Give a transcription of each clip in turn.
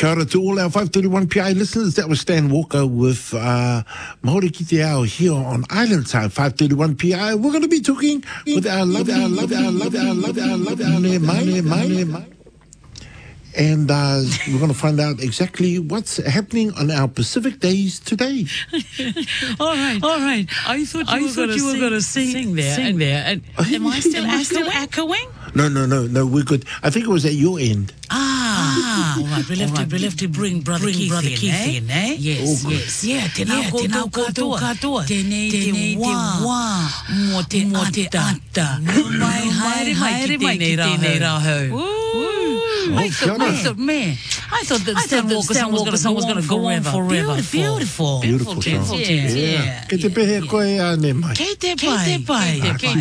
Kia ora to all our 531 PI listeners. That was Stan Walker with Maori Ki Te Ao here on Island Time 531 PI. We're going to be talking with our lovely Mai. And we're going to find out exactly what's happening on our Pacific days today. All right. I thought you were going to sing there. And am I still echoing? No, we're good. I think it was at your end. All right. We'll have to bring Brother Keith in, eh? Yes. Yeah, tēnā koutou katoa. Tēnei te wā. Mō te ata. Mai haere mai ki tēnei rāhau. I thought that Stan Walker song was going to go on forever. Beautiful song. Yeah. Kei te pehe koe ane mai. Kei te pai.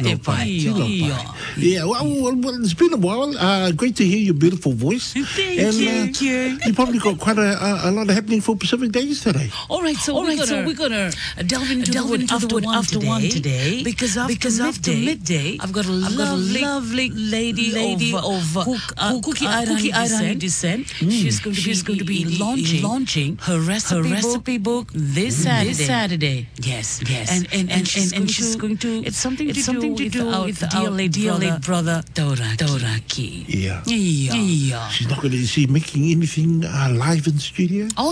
Yeah, well, it's been a while. Great to hear your beautiful voice. Thank you. You probably got quite a lot happening for Pacific Days today. All right, so we're gonna delve into the wood after one today. Because after midday, I've got a lovely lady of Kuki Airani descent. She's going to be launching her recipe book this Saturday. Yes. And she's going to. It's something to do with our dear late brother Tauraki. Yeah. She's not going to. Is she making anything live in the studio? So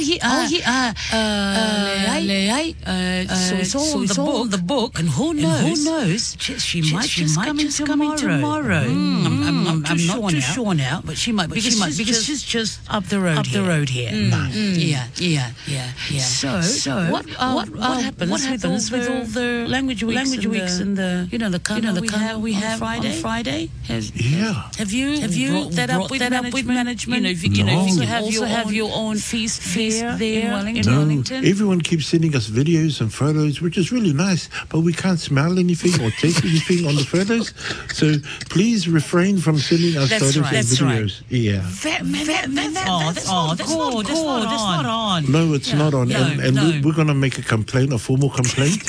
it's all in the book. And who knows? She might just come in tomorrow. I'm not too sure now, but she might because she's just up the road here. Nice. Yeah. So what happens with all the language weeks and the the kind we have on Friday? Have you brought that up with management? You also have your own feast there in Wellington. Everyone keeps sending us videos and photos, which is really nice, but we can't smell anything or taste anything on the photos. So please refrain from sending us photos and videos. Right. Yeah. That's not on. No, it's not on. And we're going to make a formal complaint.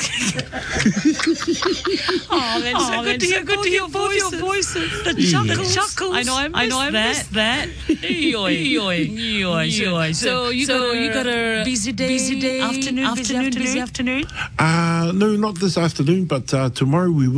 Good to hear both your voices. The chuckles. I know I missed that. So you got a busy day afternoon? No, not this afternoon, but tomorrow we will.